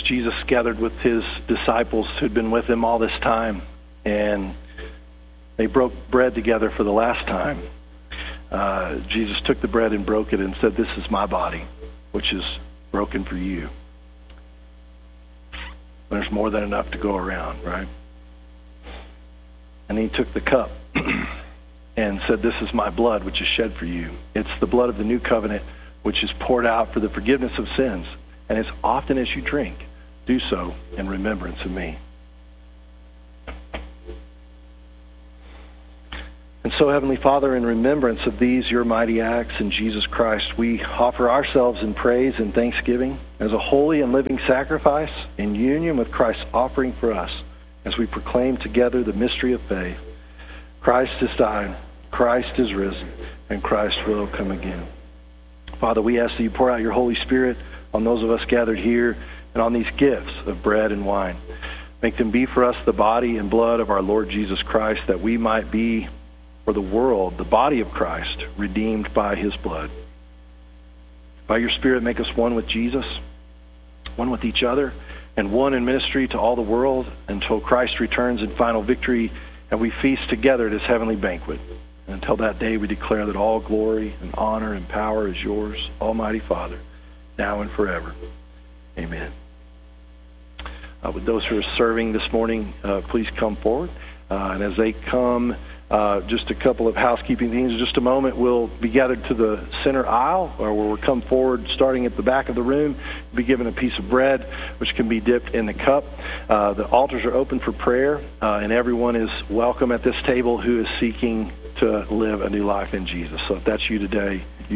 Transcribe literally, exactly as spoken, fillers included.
Jesus gathered with his disciples who'd been with him all this time, and they broke bread together for the last time. Uh, Jesus took the bread and broke it and said, "This is my body, which is broken for you." There's more than enough to go around, right? And he took the cup and said, "This is my blood, which is shed for you. It's the blood of the new covenant, which is poured out for the forgiveness of sins. And as often as you drink, do so in remembrance of me." And so, Heavenly Father, in remembrance of these, your mighty acts in Jesus Christ, we offer ourselves in praise and thanksgiving as a holy and living sacrifice in union with Christ's offering for us as we proclaim together the mystery of faith. Christ is died, Christ is risen, and Christ will come again. Father, we ask that you pour out your Holy Spirit on those of us gathered here and on these gifts of bread and wine. Make them be for us the body and blood of our Lord Jesus Christ, that we might be for the world the body of Christ, redeemed by his blood. By your Spirit, make us one with Jesus, one with each other, and one in ministry to all the world until Christ returns in final victory and we feast together at his heavenly banquet. And until that day, we declare that all glory and honor and power is yours, Almighty Father, now and forever. Amen. Uh, with those who are serving this morning, uh, please come forward. Uh, and as they come, uh, just a couple of housekeeping things. In just a moment, we'll be gathered to the center aisle, or we'll come forward starting at the back of the room, be given a piece of bread, which can be dipped in the cup. Uh, the altars are open for prayer, uh, and everyone is welcome at this table who is seeking to live a new life in Jesus. So if that's you today,